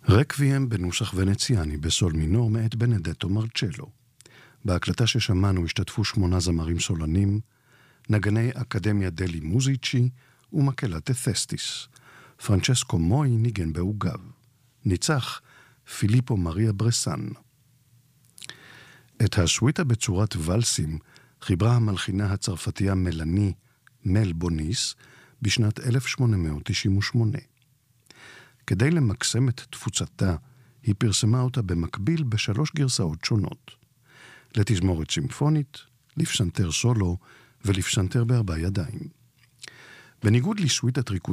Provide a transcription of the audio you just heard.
רקוויאם בנוסח ונציאני בסול מינור מאת בנדטו מרצ'לו. בהקלטה ששמענו השתתפו 8 זמרים סולנים, נגני אקדמיה דלי מוזיצ'י ומקהלת תסטיס. פרנצ'סקו מוי ניגן בעוגב. ניצח פיליפו מריה ברסן. את הסוויטה בצורת ולסים חיברה המלחינה הצרפתייה מלני מל בוניס בשנת 1898. כדי למקסם את תפוצתה, היא פרסמה אותה במקביל ב3 גרסאות שונות. לתזמורת סימפונית, לפסנתר סולו ולפסנתר ב4 ידיים. בניגוד לסוויטת ריקוד